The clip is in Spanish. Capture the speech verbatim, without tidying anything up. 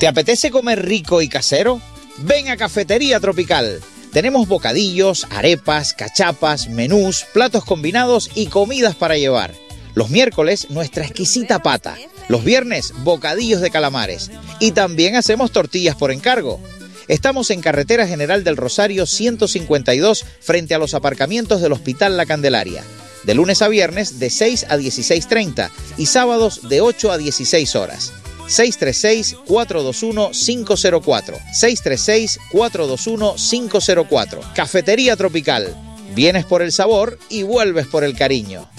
¿Te apetece comer rico y casero? Ven a Cafetería Tropical. Tenemos bocadillos, arepas, cachapas, menús, platos combinados y comidas para llevar. Los miércoles, nuestra exquisita pata. Los viernes, bocadillos de calamares. Y también hacemos tortillas por encargo. Estamos en Carretera General del Rosario ciento cincuenta y dos, frente a los aparcamientos del Hospital La Candelaria. De lunes a viernes, de seis a dieciséis treinta y sábados de ocho a dieciséis horas. seis tres seis, cuatro dos uno, cinco cero cuatro. seis tres seis, cuatro dos uno, cinco cero cuatro. Cafetería Tropical. Vienes por el sabor y vuelves por el cariño.